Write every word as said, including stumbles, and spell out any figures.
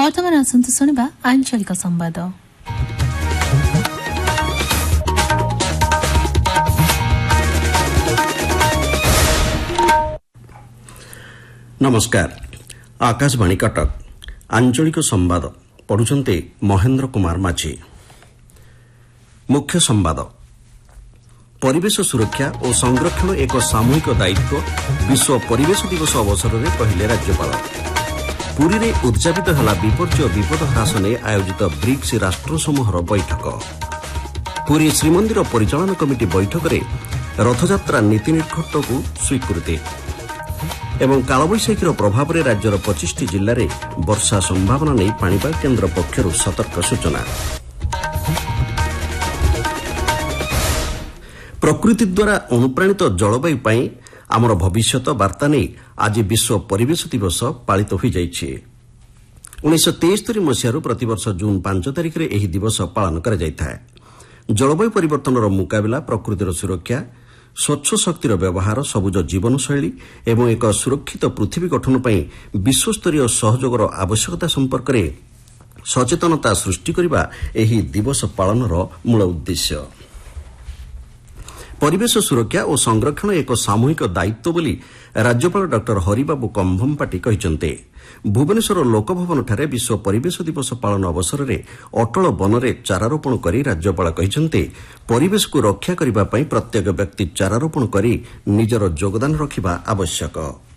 ବର୍ତ୍ତମାନ ଆସନ୍ତୁ ଶୁଣିବା ଆଞ୍ଚଳିକ ସମ୍ବାଦ। ନମସ୍କାର। ଆକାଶବାଣୀ କଟକ ଆଞ୍ଚଳିକ ସମ୍ବାଦ ପଢୁଛନ୍ତି ମହେନ୍ଦ୍ର କୁମାର ମାଝୀ। ମୁଖ୍ୟ ସମ୍ବାଦ। ପରିବେଶ ସୁରକ୍ଷା ଓ ସଂରକ୍ଷଣ ଏକ ସାମୂହିକ ଦାୟିତ୍ୱ, ବିଶ୍ୱ ପରିବେଶ ଦିବସ ଅବସରରେ କହିଲେ ରାଜ୍ୟପାଳ। ପୁରୀରେ ଉଦ୍ଯାପିତ ହେଲା ବିପର୍ଯ୍ୟୟ ବିପଦ ହ୍ରାସ ନେଇ ଆୟୋଜିତ ବ୍ରିକ୍ସ ରାଷ୍ଟ୍ରସମୂହର ବୈଠକ। ପୁରୀ ଶ୍ରୀମନ୍ଦିର ପରିଚାଳନା କମିଟି ବୈଠକରେ ରଥଯାତ୍ରା ନୀତି ନିର୍ଘଣ୍ଟକୁ ସ୍ୱୀକୃତି ଏବଂ କାଳବୈଶାଖୀର ପ୍ରଭାବରେ ରାଜ୍ୟର ପଚିଶଟି ଜିଲ୍ଲାରେ ବର୍ଷା ସମ୍ଭାବନା ନେଇ ପାଣିପାଗ କେନ୍ଦ୍ର ପକ୍ଷରୁ ସତର୍କ ସୂଚନା। ପ୍ରକୃତି ଦ୍ୱାରା ଅନୁପ୍ରାଣିତ ଜଳବାୟୁ ପାଇଁ ଆମର ଭବିଷ୍ୟତ ବାର୍ତ୍ତା ନେଇ ଆଜି ବିଶ୍ୱ ପରିବେଶ ଦିବସ ପାଳିତ ହୋଇଯାଇଛି। ଉଣେଇଶହ ତେସ୍ତରୀ ମସିହାରୁ ପ୍ରତିବର୍ଷ ଜୁନ୍ ପାଞ୍ଚ ତାରିଖରେ ଏହି ଦିବସ ପାଳନ କରାଯାଇଥାଏ। ଜଳବାୟୁ ପରିବର୍ତ୍ତନର ମୁକାବିଲା, ପ୍ରକୃତିର ସୁରକ୍ଷା, ସ୍ୱଚ୍ଛ ଶକ୍ତିର ବ୍ୟବହାର, ସବୁଜ ଜୀବନଶୈଳୀ ଏବଂ ଏକ ସୁରକ୍ଷିତ ପୃଥିବୀ ଗଠନ ପାଇଁ ବିଶ୍ୱସ୍ତରୀୟ ସହଯୋଗର ଆବଶ୍ୟକତା ସମ୍ପର୍କରେ ସଚେତନତା ସୃଷ୍ଟି କରିବା ଏହି ଦିବସ ପାଳନର ମୂଳ ଉଦ୍ଦେଶ୍ୟ। ପରିବେଶ ସୁରକ୍ଷା ଓ ସଂରକ୍ଷଣ ଏକ ସାମୂହିକ ଦାୟିତ୍ୱ ବୋଲି ରାଜ୍ୟପାଳ ଡକ୍ଟର ହରିବାବୁ କମ୍ଭମପାଟି କହିଛନ୍ତି। ଭୁବନେଶ୍ୱର ଲୋକଭବନଠାରେ ବିଶ୍ୱ ପରିବେଶ ଦିବସ ପାଳନ ଅବସରରେ ଅଟଳ ବନରେ ଚାରାରୋପଣ କରି ରାଜ୍ୟପାଳ କହିଛନ୍ତି, ପରିବେଶକୁ ରକ୍ଷା କରିବା ପାଇଁ ପ୍ରତ୍ୟେକ ବ୍ୟକ୍ତି ଚାରାରୋପଣ କରି ନିଜର ଯୋଗଦାନ ରଖିବା ଆବଶ୍ୟକ।